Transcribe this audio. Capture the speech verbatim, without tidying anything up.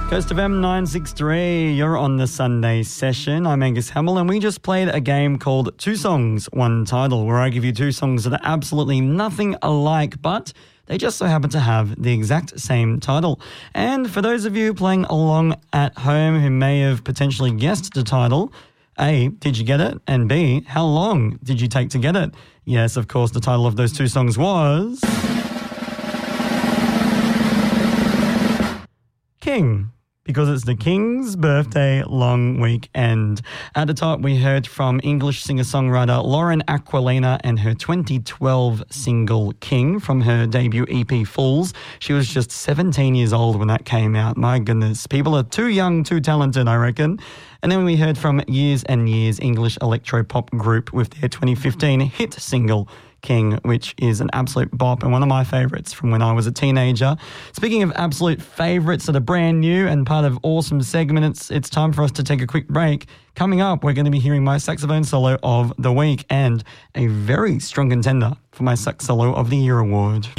Coast F M nine sixty-three, you're on the Sunday session. I'm Angus Hamill, and we just played a game called Two Songs, One Title, where I give you two songs that are absolutely nothing alike, but they just so happen to have the exact same title. And for those of you playing along at home who may have potentially guessed the title, A, did you get it? And B, how long did you take to get it? Yes, of course, the title of those two songs was King, because it's the King's birthday long weekend. At the top, we heard from English singer-songwriter Lauren Aquilina and her twenty twelve single King from her debut E P Fools. She was just seventeen years old when that came out. My goodness, people are too young, too talented, I reckon. And then we heard from Years and Years English electro-pop group with their twenty fifteen hit single King, which is an absolute bop and one of my favourites from when I was a teenager. Speaking of absolute favourites that are brand new and part of awesome segments, it's time for us to take a quick break. Coming up, we're going to be hearing my saxophone solo of the week and a very strong contender for my sax solo of the year award.